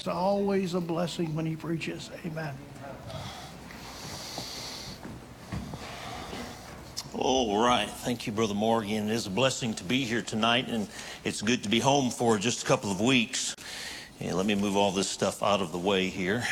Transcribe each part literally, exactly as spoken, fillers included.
It's always a blessing when he preaches. Amen. All right. Thank you, Brother Morgan. It is a blessing to be here tonight, and it's good to be home for just a couple of weeks. And let me move all this stuff out of the way here.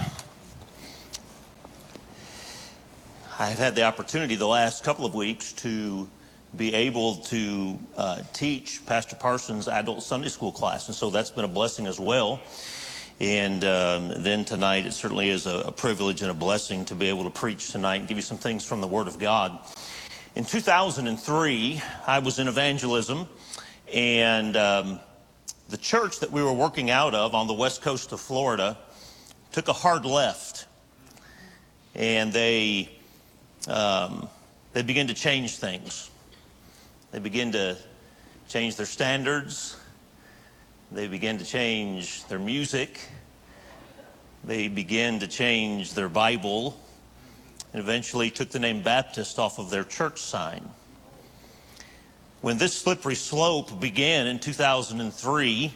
I've had the opportunity the last couple of weeks to be able to uh, teach Pastor Parsons' adult Sunday school class, and so that's been a blessing as well. And um, then tonight, it certainly is a, a privilege and a blessing to be able to preach tonight and give you some things from the Word of God. In two thousand three, I was in evangelism, and um, the church that we were working out of on the west coast of Florida took a hard left, and they um, they began to change things. They began to change their standards. They began to change their music. They began to change their Bible, and eventually took the name Baptist off of their church sign. When this slippery slope began in two thousand three,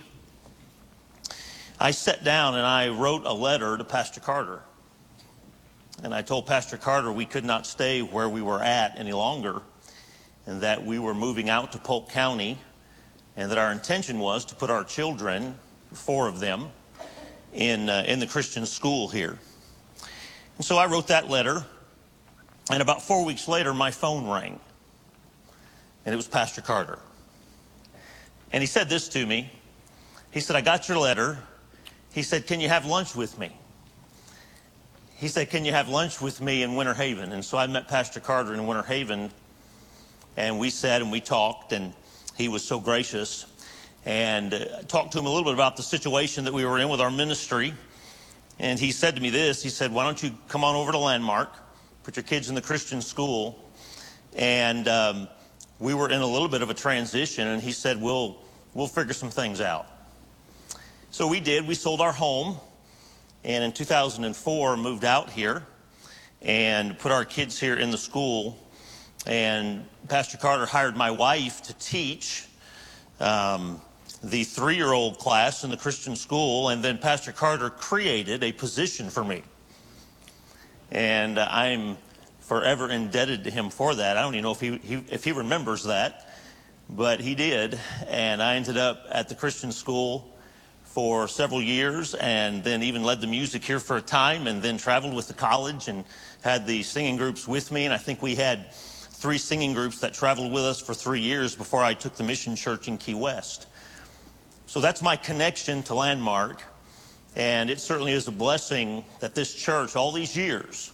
I sat down and I wrote a letter to Pastor Carter. And I told Pastor Carter we could not stay where we were at any longer, and that we were moving out to Polk County, and that our intention was to put our children, four of them, in, uh, in the Christian school here. And so I wrote that letter, and about four weeks later, my phone rang, and it was Pastor Carter. And he said this to me. He said, "I got your letter." He said, "Can you have lunch with me?" He said, "Can you have lunch with me in Winter Haven?" And so I met Pastor Carter in Winter Haven, and we sat and we talked, and he was so gracious, and uh, talked to him a little bit about the situation that we were in with our ministry. And he said to me this. He said, "Why don't you come on over to Landmark, put your kids in the Christian school?" And um, we were in a little bit of a transition, and he said, we'll, we'll figure some things out. So we did. We sold our home, and in two thousand four moved out here and put our kids here in the school. And Pastor Carter hired my wife to teach um, the three-year-old class in the Christian school, and then Pastor Carter created a position for me. And uh, I'm forever indebted to him for that. I don't even know if he, he if he remembers that, but he did. And I ended up at the Christian school for several years, and then even led the music here for a time, and then traveled with the college and had the singing groups with me. And I think we had three singing groups that traveled with us for three years before I took the mission church in Key West. So that's my connection to Landmark, and it certainly is a blessing that this church, all these years,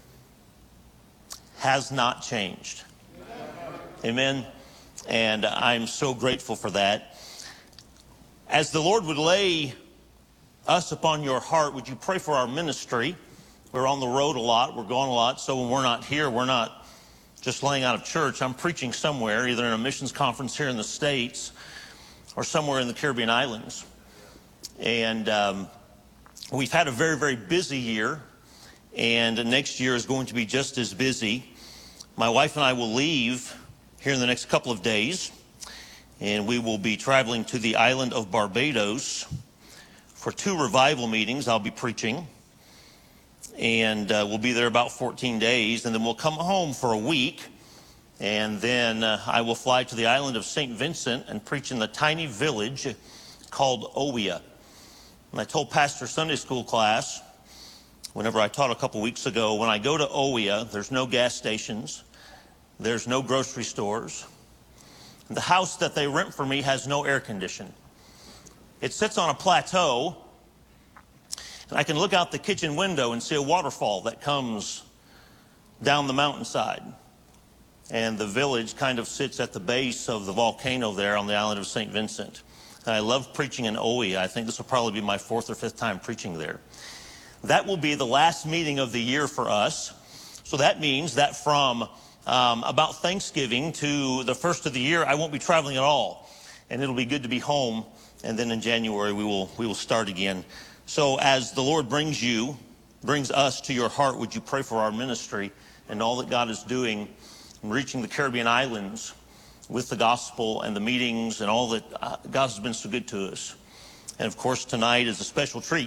has not changed. Amen. And I'm so grateful for that. As the Lord would lay us upon your heart, would you pray for our ministry? We're on the road a lot. We're gone a lot. So when we're not here, we're not just laying out of church. I'm preaching somewhere, either in a missions conference here in the States or somewhere in the Caribbean islands. And um, we've had a very, very busy year. And next year is going to be just as busy. My wife and I will leave here in the next couple of days, and we will be traveling to the island of Barbados for two revival meetings. I'll be preaching, and uh, we'll be there about fourteen days, and then we'll come home for a week, and then uh, I will fly to the island of Saint Vincent and preach in the tiny village called Owea. And I told Pastor Sunday school class, whenever I taught a couple weeks ago, when I go to Owea, there's no gas stations, there's no grocery stores. The house that they rent for me has no air conditioning. It sits on a plateau, and I can look out the kitchen window and see a waterfall that comes down the mountainside. And the village kind of sits at the base of the volcano there on the island of Saint Vincent. And I love preaching in Owea. I think this will probably be my fourth or fifth time preaching there. That will be the last meeting of the year for us. So that means that from um, about Thanksgiving to the first of the year, I won't be traveling at all. And it'll be good to be home. And then in January, we will, we will start again. So as the Lord brings you, brings us to your heart, would you pray for our ministry and all that God is doing in reaching the Caribbean islands with the gospel and the meetings and all that uh, God has been so good to us. And of course, tonight is a special treat.